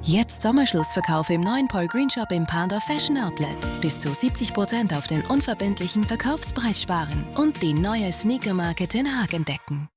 Jetzt Sommerschlussverkauf im neuen Paul Green Shop im Panda Fashion Outlet. Bis zu 70% auf den unverbindlichen Verkaufspreis sparen und die neue Sneaker-Marke Den Haag entdecken.